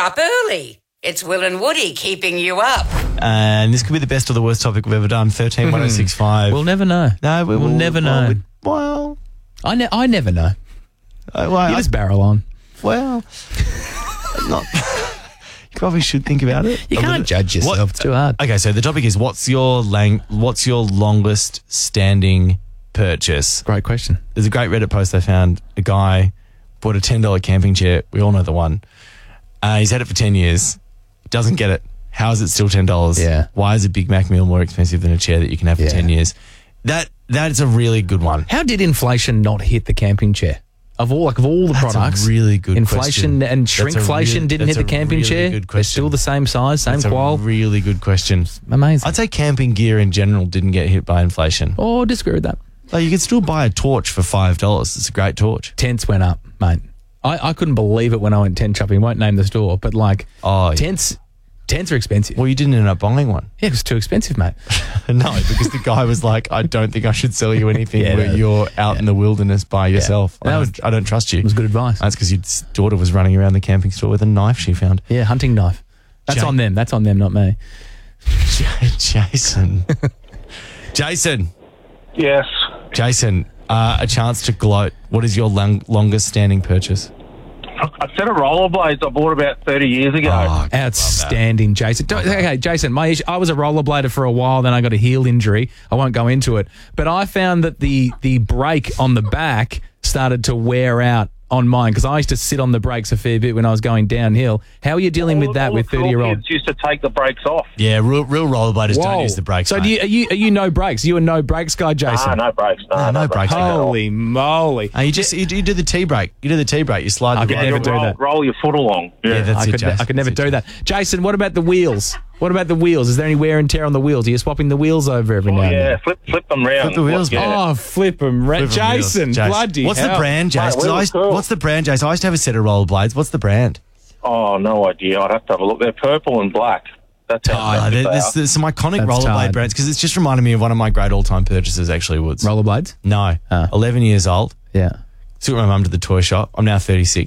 up early. It's Will and Woody keeping you up. And this could be the best or the worst topic we've ever done. 131065. We'll never know. No, we'll never know. Well, I never know. You just barrel on. Well, not. You probably should think about it. You can't judge yourself. It's too hard. Okay, so the topic is what's your longest standing purchase? Great question. There's a great Reddit post I found. A guy bought a $10 camping chair. We all know the one. He's had it for 10 years. Doesn't get it. How is it still $10? Yeah. Why is a Big Mac meal more expensive than a chair that you can have for 10 years? That is a really good one. How did inflation not hit the camping chair? Of all the products, that's a really good inflation question. and shrinkflation didn't hit the camping chair. They're still the same size, same qual. That's a really good question. Amazing. I'd say camping gear in general didn't get hit by inflation. Oh, disagree with that. Like you could still buy a torch for $5. It's a great torch. Tents went up, mate. I couldn't believe it when I went tent shopping. Won't name the store, but tents are expensive. Well, you didn't end up buying one. Yeah, it was too expensive, mate. No, because the guy was like, I don't think I should sell you anything where you're out in the wilderness by yourself. I don't trust you. It was good advice. That's because your daughter was running around the camping store with a knife she found. Yeah, hunting knife. That's on them. That's on them, not me. Jason. Jason. Yes. Jason, a chance to gloat. What is your longest standing purchase? A set of rollerblades I bought about 30 years ago. Oh, outstanding, Jason. Okay, Jason, I was a rollerblader for a while, then I got a heel injury. I won't go into it. But I found that the brake on the back started to wear out on mine because I used to sit on the brakes a fair bit when I was going downhill. How are you dealing with that with 30-year-olds? Kids used to take the brakes off. Yeah, real rollerbladers don't use the brakes. So are you no brakes? You a no brakes guy, Jason? No brakes. No brakes. Holy moly! You do the T brake. You do the T brake. You slide. I could never do that. Roll your foot along. Yeah, that's it, Jason. I could never do that. Jason, what about the wheels? What about the wheels? Is there any wear and tear on the wheels? Are you swapping the wheels over every now and then? Yeah, flip them round. Flip the wheels. Flip them round. Jason, bloody What's hell. the brand, Jason? What's the brand, Jason? I used to have a set of rollerblades. What's the brand? Oh, no idea. I'd have to have a look. They're purple and black. That's how there's some iconic rollerblade brands because it's just reminded me of one of my great all-time purchases, actually, Woods. Rollerblades? No. 11 years old. Yeah. Took my mum to the toy shop. I'm now 36.